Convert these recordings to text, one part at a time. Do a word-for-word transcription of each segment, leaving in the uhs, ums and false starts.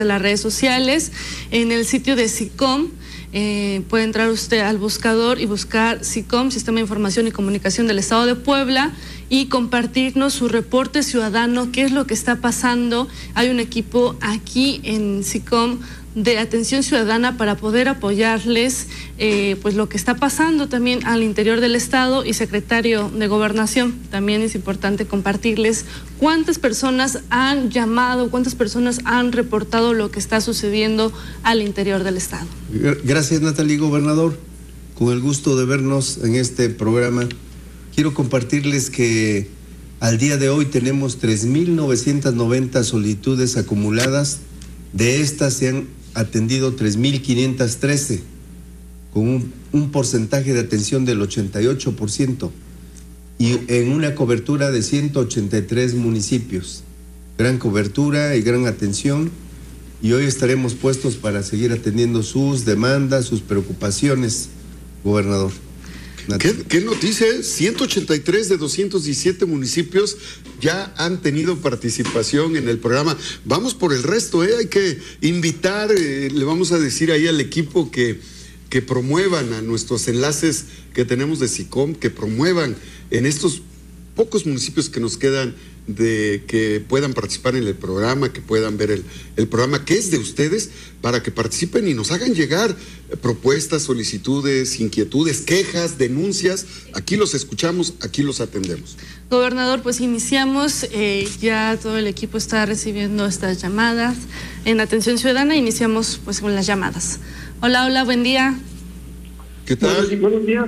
de las redes sociales, en el sitio de SICOM. Eh, puede entrar usted al buscador y buscar SICOM, Sistema de Información y Comunicación del Estado de Puebla, y compartirnos su reporte ciudadano, qué es lo que está pasando. Hay un equipo aquí en SICOM de atención ciudadana para poder apoyarles eh, pues lo que está pasando también al interior del estado. Y secretario de Gobernación, también es importante compartirles cuántas personas han llamado, cuántas personas han reportado lo que está sucediendo al interior del estado. Gracias, Natalie. Gobernador, con el gusto de vernos en este programa. Quiero compartirles que al día de hoy tenemos tres mil novecientas noventa solicitudes acumuladas. De estas se han atendido tres mil quinientas trece, con un, un porcentaje de atención del ochenta y ocho por ciento y en una cobertura de ciento ochenta y tres municipios. Gran cobertura y gran atención, y hoy estaremos puestos para seguir atendiendo sus demandas, sus preocupaciones, gobernador. ¿Qué, qué noticia? ciento ochenta y tres de doscientos diecisiete municipios ya han tenido participación en el programa. Vamos por el resto, ¿eh? Hay que invitar, eh, le vamos a decir ahí al equipo que, que promuevan a nuestros enlaces que tenemos de SICOM, que promuevan en estos pocos municipios que nos quedan, de que puedan participar en el programa, que puedan ver el, el programa que es de ustedes, para que participen y nos hagan llegar propuestas, solicitudes, inquietudes, quejas, denuncias. Aquí los escuchamos, aquí los atendemos. Gobernador, pues iniciamos, eh, ya todo el equipo está recibiendo estas llamadas. En Atención Ciudadana iniciamos pues con las llamadas. Hola, hola, buen día. ¿Qué tal? Buenos, buenos días.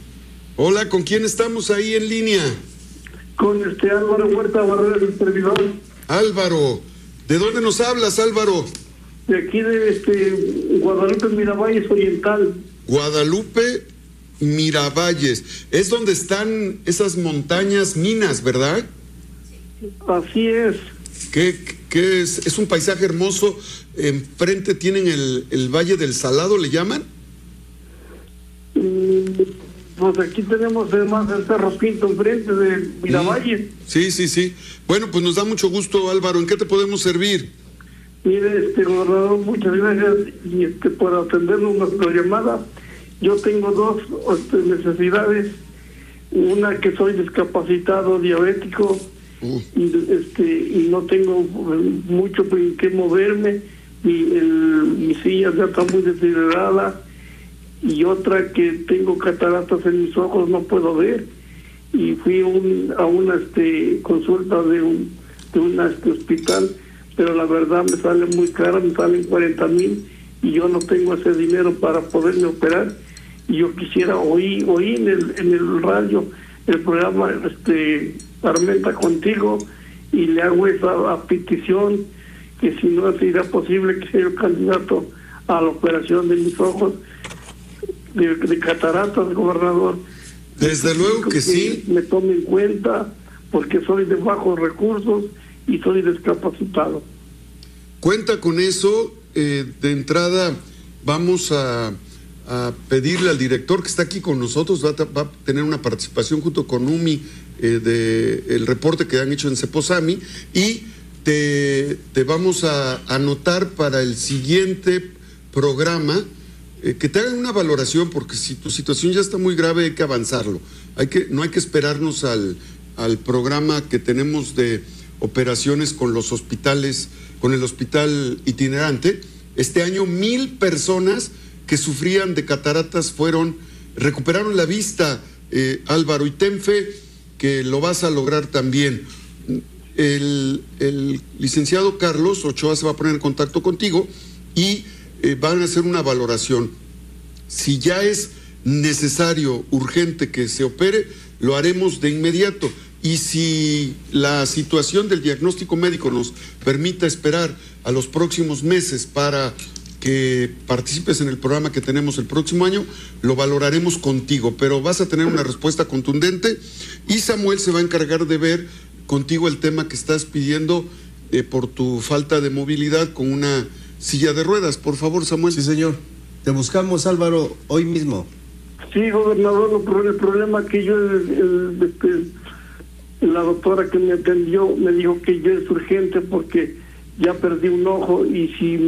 Hola, ¿con quién estamos ahí en línea? Con este Álvaro Huerta Barrera, del servidor. Álvaro, ¿de dónde nos hablas, Álvaro? De aquí de este Guadalupe Miravalles Oriental. Guadalupe Miravalles, es donde están esas montañas minas, ¿verdad? Así es. ¿Qué, qué es? Es un paisaje hermoso. Enfrente tienen el, el Valle del Salado, ¿le llaman? Mm. Pues aquí tenemos además el Cerro Pinto enfrente de Miravalles. Sí, sí, sí. Bueno, pues nos da mucho gusto, Álvaro. ¿En qué te podemos servir? Mire, este gobernador, muchas gracias y este por atendernos nuestra llamada. Yo tengo dos este, necesidades. Una, que soy discapacitado, diabético, uh. y este y no tengo mucho en qué moverme. Mi, el, mi silla ya está muy deteriorada. Y otra, que tengo cataratas en mis ojos, no puedo ver, y fui un, a una este, consulta de un de un este, hospital, pero la verdad me sale muy cara, me salen cuarenta mil y yo no tengo ese dinero para poderme operar. Y yo quisiera oír oí en el en el radio el programa este Armenta Contigo, y le hago esa a petición, que si no sería posible que sea el candidato a la operación de mis ojos De, de cataratas, gobernador. Desde luego que, que sí. Me tome en cuenta, porque soy de bajos recursos y soy discapacitado. Cuenta con eso. Eh, de entrada vamos a, a pedirle al director que está aquí con nosotros, va a, va a tener una participación junto con UMI eh, de el reporte que han hecho en Ceposami, y te, te vamos a anotar para el siguiente programa. Eh, que te hagan una valoración, porque si tu situación ya está muy grave hay que avanzarlo. Hay que, no hay que esperarnos al, al programa que tenemos de operaciones con los hospitales, con el hospital itinerante. Este año mil personas que sufrían de cataratas fueron, recuperaron la vista, eh, Álvaro, y ten fe que lo vas a lograr también. El, el licenciado Carlos Ochoa se va a poner en contacto contigo y Eh, van a hacer una valoración. Si ya es necesario, urgente que se opere, lo haremos de inmediato. Y si la situación del diagnóstico médico nos permita esperar a los próximos meses para que participes en el programa que tenemos el próximo año, lo valoraremos contigo, pero vas a tener una respuesta contundente, y Samuel se va a encargar de ver contigo el tema que estás pidiendo eh, por tu falta de movilidad con una silla de ruedas. Por favor, Samuel. Sí, señor. Te buscamos, Álvaro, hoy mismo. Sí, gobernador, el problema que yo, el, el, este, la doctora que me atendió me dijo que ya es urgente, porque ya perdí un ojo y si